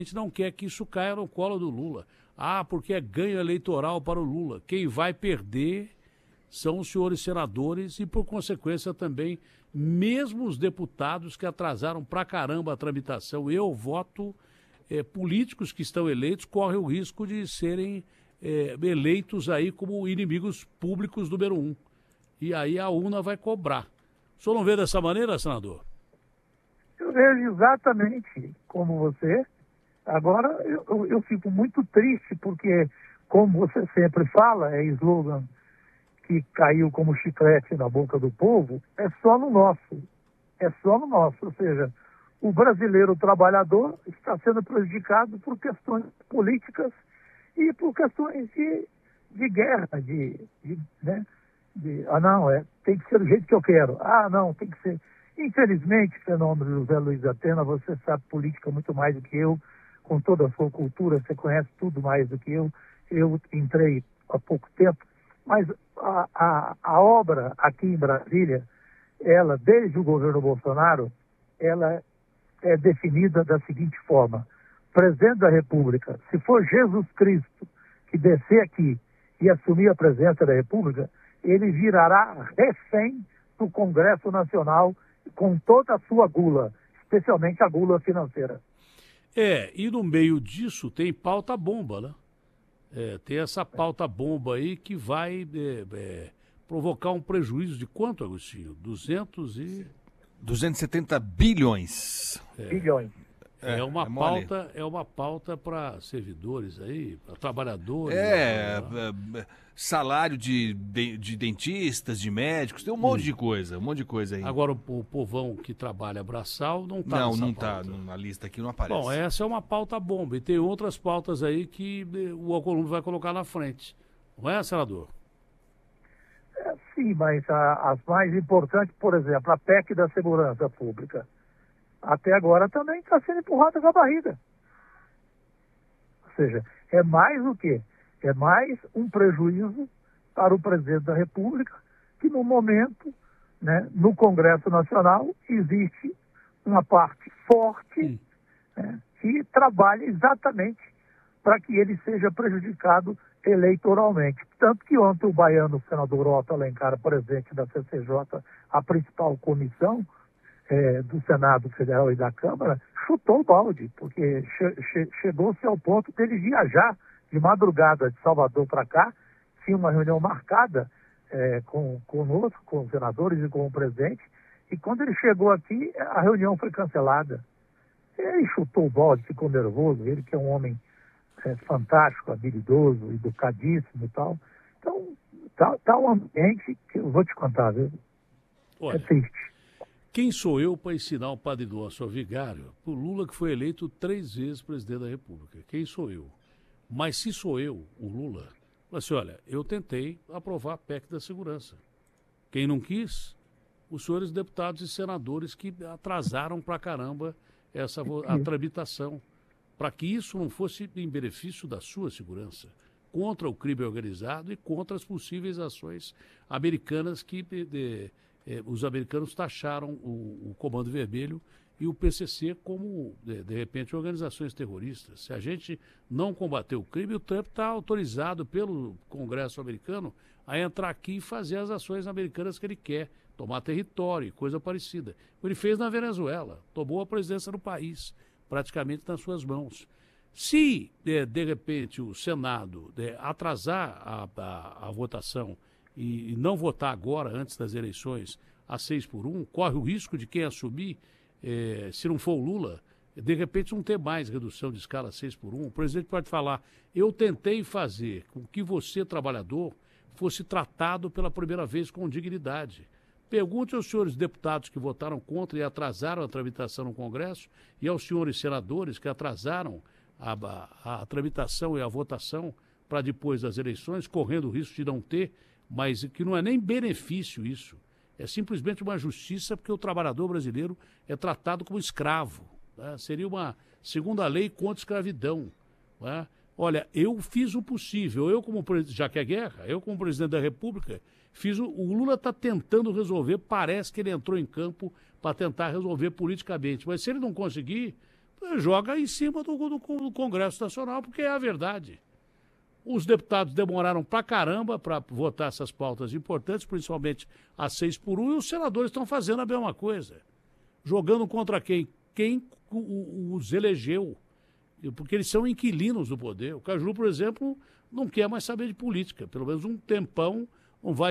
gente não quer que isso caia no colo do Lula. Ah, porque é ganho eleitoral para o Lula. Quem vai perder são os senhores senadores e, por consequência, também, mesmo os deputados que atrasaram pra caramba a tramitação. Eu voto, políticos que estão eleitos correm o risco de serem eleitos aí como inimigos públicos número 1. E aí a urna vai cobrar. O senhor não vê dessa maneira, senador? Eu vejo exatamente como você. Agora, eu fico muito triste porque, como você sempre fala, é slogan que caiu como chiclete na boca do povo, é só no nosso. É só no nosso. Ou seja, o brasileiro trabalhador está sendo prejudicado por questões políticas e por questões de guerra, né? Tem que ser do jeito que eu quero. Ah, não, tem que ser. Infelizmente, fenômeno José Luiz da Atena, você sabe política muito mais do que eu, com toda a sua cultura, você conhece tudo mais do que eu. Eu entrei há pouco tempo, mas a obra aqui em Brasília, ela, desde o governo Bolsonaro, ela é definida da seguinte forma: presidente da República, se for Jesus Cristo que descer aqui e assumir a presidência da República, ele virará refém do Congresso Nacional com toda a sua gula, especialmente a gula financeira. E no meio disso tem pauta bomba, né? Tem essa pauta bomba aí que vai provocar um prejuízo de quanto, Agostinho? 270 bilhões. Bilhões. É uma pauta para servidores aí, para trabalhadores. Salário de dentistas, de médicos, tem um monte de coisa, aí. Agora o povão que trabalha braçal não está não tá na lista aqui, não aparece. Bom, essa é uma pauta bomba e tem outras pautas aí que o Alcolumbre vai colocar na frente. Não é, senador? Sim, mas as mais importantes, por exemplo, a PEC da Segurança Pública, até agora também está sendo empurrada com a barriga. Ou seja, é mais o quê? É mais um prejuízo para o presidente da República, que no momento, né, no Congresso Nacional, existe uma parte forte, né, que trabalha exatamente para que ele seja prejudicado eleitoralmente. Tanto que ontem o baiano, o senador Otto Alencar, presidente da CCJ, a principal comissão do Senado Federal e da Câmara, chutou o balde, porque chegou-se ao ponto dele viajar de madrugada de Salvador para cá, tinha uma reunião marcada conosco, com os senadores e com o presidente, e quando ele chegou aqui, a reunião foi cancelada. Ele chutou o balde, ficou nervoso, ele que é um homem fantástico, habilidoso, educadíssimo e tal. Então, tá um ambiente que eu vou te contar, viu? Olha, é triste. Quem sou eu para ensinar o Padre Nosso ao vigário pro Lula, que foi eleito 3 vezes presidente da República? Quem sou eu? Mas se sou eu, o Lula, assim, olha, eu tentei aprovar a PEC da segurança. Quem não quis? Os senhores deputados e senadores que atrasaram pra caramba a tramitação, para que isso não fosse em benefício da sua segurança, contra o crime organizado e contra as possíveis ações americanas que os americanos taxaram o Comando Vermelho e o PCC como, de repente, organizações terroristas. Se a gente não combater o crime, o Trump está autorizado pelo Congresso americano a entrar aqui e fazer as ações americanas que ele quer, tomar território e coisa parecida. Ele fez na Venezuela, tomou a presidência do país, praticamente nas suas mãos. Se, de repente, o Senado atrasar a votação e não votar agora, antes das eleições, a 6-1, corre o risco de quem assumir, se não for o Lula, de repente não ter mais redução de escala 6-1. O presidente pode falar: eu tentei fazer com que você, trabalhador, fosse tratado pela primeira vez com dignidade. Pergunte aos senhores deputados que votaram contra e atrasaram a tramitação no Congresso e aos senhores senadores que atrasaram a tramitação e a votação para depois das eleições, correndo o risco de não ter, mas que não é nem benefício isso. É simplesmente uma justiça porque o trabalhador brasileiro é tratado como escravo. Né? Seria uma segunda lei contra a escravidão. Né? Olha, eu fiz o possível, já que é guerra, eu como presidente da República, o Lula está tentando resolver, parece que ele entrou em campo para tentar resolver politicamente, mas se ele não conseguir, joga em cima do Congresso Nacional, porque é a verdade. Os deputados demoraram pra caramba para votar essas pautas importantes, principalmente a 6x1, e os senadores estão fazendo a mesma coisa. Jogando contra quem? Quem os elegeu. Porque eles são inquilinos do poder. O Caju, por exemplo, não quer mais saber de política. Pelo menos um tempão não vai